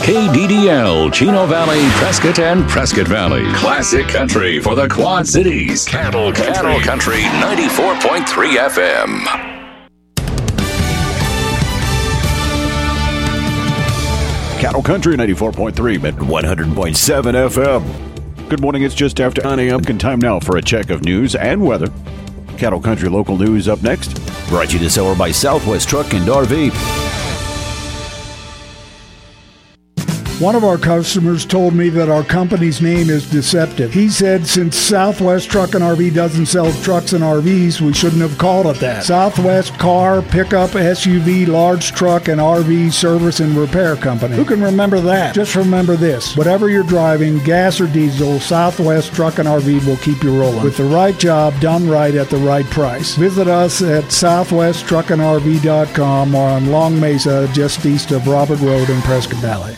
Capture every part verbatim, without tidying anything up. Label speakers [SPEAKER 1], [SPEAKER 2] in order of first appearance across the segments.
[SPEAKER 1] K D D L, Chino Valley, Prescott, and Prescott Valley. Classic country for the Quad Cities. Cattle Country. Cattle Country ninety-four point three F M.
[SPEAKER 2] Cattle Country ninety-four point three, but one hundred point seven F M. Good morning, it's just after nine a.m. and time now for a check of news and weather. Cattle Country local news up next. Brought to you this hour by Southwest Truck and R V.
[SPEAKER 3] One of our customers told me that our company's name is deceptive. He said since Southwest Truck and R V doesn't sell trucks and R Vs, we shouldn't have called it that. Southwest Car, Pickup, S U V, Large Truck, and R V Service and Repair Company. Who can remember that? Just remember this. Whatever you're driving, gas or diesel, Southwest Truck and R V will keep you rolling. With the right job done right at the right price. Visit us at southwest truck and R V dot com or on Long Mesa, just east of Robert Road in Prescott Valley.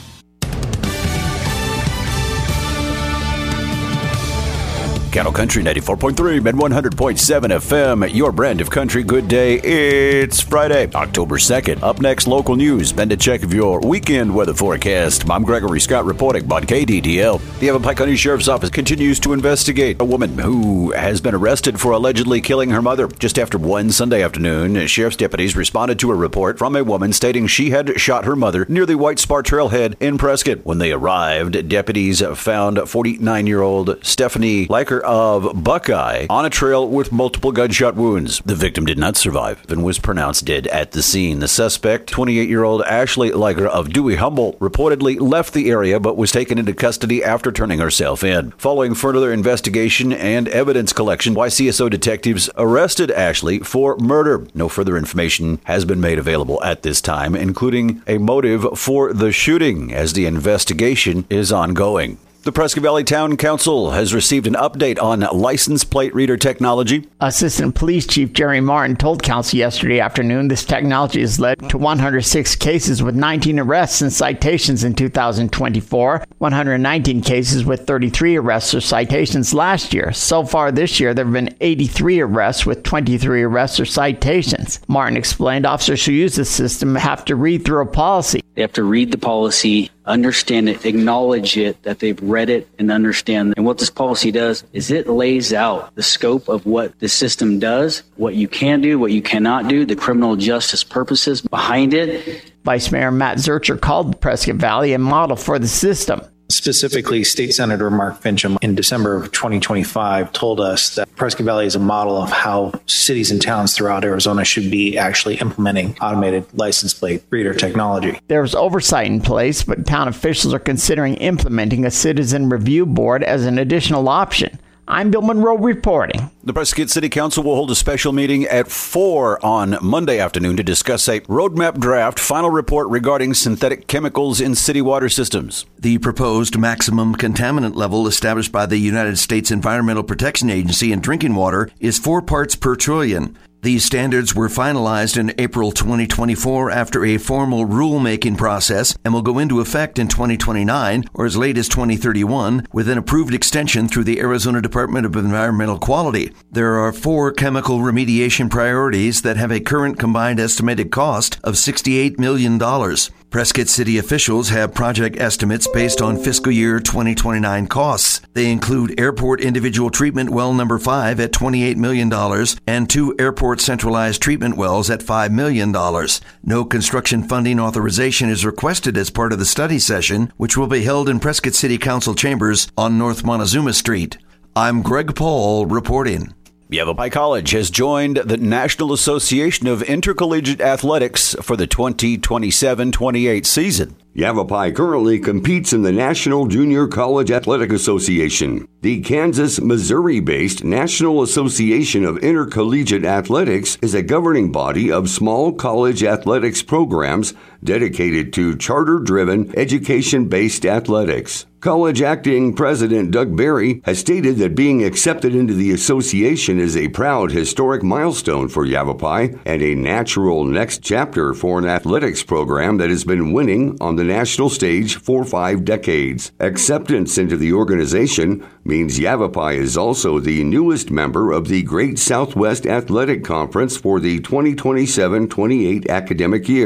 [SPEAKER 2] Cattle Country ninety-four point three, Med one hundred point seven F M, your brand of country. Good day. It's Friday, October second. Up next, local news. Bend a check of your weekend weather forecast. I'm Gregory Scott reporting on K D D L. The Yavapai County Sheriff's Office continues to investigate a woman who has been arrested for allegedly killing her mother. Just after one Sunday afternoon, sheriff's deputies responded to a report from a woman stating she had shot her mother near the White Spar Trailhead in Prescott. When they arrived, deputies found forty-nine-year-old Stephanie Liker of Buckeye on a trail with multiple gunshot wounds. The victim did not survive and was pronounced dead at the scene. The suspect, twenty-eight-year-old Ashley Liker of Dewey Humble, reportedly left the area but was taken into custody after turning herself in. Following further investigation and evidence collection, Y C S O detectives arrested Ashley for murder. No further information has been made available at this time, including a motive for the shooting, as the investigation is ongoing. The Prescott Valley Town Council has received an update on license plate reader technology.
[SPEAKER 4] Assistant Police Chief Jerry Martin told Council yesterday afternoon this technology has led to one hundred six cases with nineteen arrests and citations in two thousand twenty-four, one hundred nineteen cases with thirty-three arrests or citations last year. So far this year, there have been eighty-three arrests with twenty-three arrests or citations. Martin explained officers who use the system have to read through a policy.
[SPEAKER 5] They have to read the policy, understand it, acknowledge it, that they've read it and understand. And what this policy does is it lays out the scope of what the system does, what you can do, what you cannot do, the criminal justice purposes behind it.
[SPEAKER 4] Vice Mayor Matt Zurcher called Prescott Valley a model for the system.
[SPEAKER 6] Specifically, State Senator Mark Fincham in December of twenty twenty-five told us that Prescott Valley is a model of how cities and towns throughout Arizona should be actually implementing automated license plate reader technology.
[SPEAKER 4] There's oversight in place, but town officials are considering implementing a citizen review board as an additional option. I'm Bill Monroe reporting.
[SPEAKER 2] The Prescott City Council will hold a special meeting at four on Monday afternoon to discuss a roadmap draft final report regarding synthetic chemicals in city water systems.
[SPEAKER 7] The proposed maximum contaminant level established by the United States Environmental Protection Agency in drinking water is four parts per trillion. These standards were finalized in April twenty twenty-four after a formal rulemaking process and will go into effect in twenty twenty-nine or as late as twenty thirty-one with an approved extension through the Arizona Department of Environmental Quality. There are four chemical remediation priorities that have a current combined estimated cost of sixty-eight million dollars. Prescott City officials have project estimates based on fiscal year twenty twenty-nine costs. They include Airport Individual Treatment Well Number five at twenty-eight million dollars and two Airport Centralized Treatment Wells at five million dollars. No construction funding authorization is requested as part of the study session, which will be held in Prescott City Council chambers on North Montezuma Street. I'm Greg Paul reporting.
[SPEAKER 2] Yavapai College has joined the National Association of Intercollegiate Athletics for the twenty twenty-seven twenty-eight season.
[SPEAKER 8] Yavapai currently competes in the National Junior College Athletic Association. The Kansas, Missouri-based National Association of Intercollegiate Athletics is a governing body of small college athletics programs dedicated to charter-driven, education-based athletics. College Acting President Doug Berry has stated that being accepted into the association is a proud historic milestone for Yavapai and a natural next chapter for an athletics program that has been winning on the national stage for five decades. Acceptance into the organization means Yavapai is also the newest member of the Great Southwest Athletic Conference for the twenty twenty-seven twenty-eight academic year.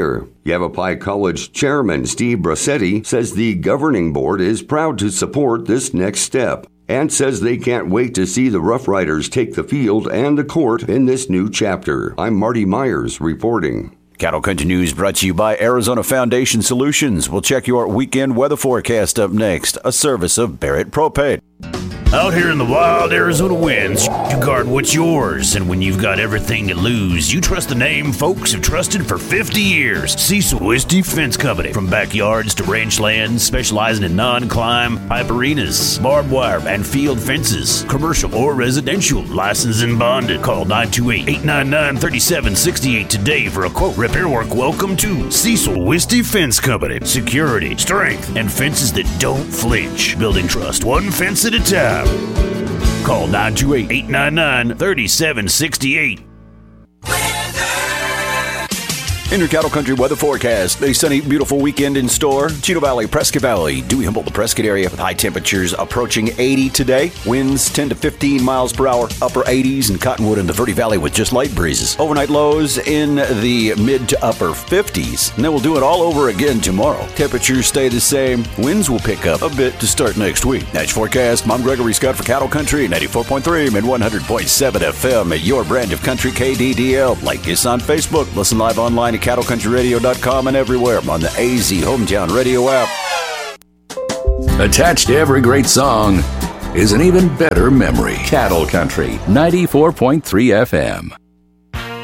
[SPEAKER 8] Yavapai College Chairman Steve Brassetti says the governing board is proud to support this next step and says they can't wait to see the Rough Riders take the field and the court in this new chapter. I'm Marty Myers reporting.
[SPEAKER 2] Cattle Country News brought to you by Arizona Foundation Solutions. We'll check your weekend weather forecast up next, a service of Barrett Propane.
[SPEAKER 9] Out here in the wild Arizona winds, you guard what's yours, and when you've got everything to lose, you trust the name folks have trusted for fifty years. Cecil Wisty Fence Company. From backyards to ranch lands, specializing in non-climb, pipe arenas, barbed wire, and field fences. Commercial or residential, licensed and bonded. Call nine two eight, eight nine nine, three seven six eight today for a quote. Repair work, welcome to Cecil Wisty Fence Company. Security, strength, and fences that don't flinch. Building trust, one fence at a time. Call nine two eight, eight nine nine, three seven six eight.
[SPEAKER 2] In your Cattle Country weather forecast, a sunny, beautiful weekend in store. Chino Valley, Prescott Valley, Dewey, Humboldt, the Prescott area with high temperatures approaching eighty today. Winds ten to fifteen miles per hour, upper eighties, and Cottonwood and the Verde Valley with just light breezes. Overnight lows in the mid to upper fifties. And then we'll do it all over again tomorrow. Temperatures stay the same. Winds will pick up a bit to start next week. That's your forecast. I'm Gregory Scott for Cattle Country, ninety-four point three and one hundred point seven F M at your brand of country K D D L. Like us on Facebook. Listen live online at cattle country radio dot com and everywhere on the A Z Hometown Radio app.
[SPEAKER 1] Attached to every great song is an even better memory. Cattle Country, ninety-four point three F M.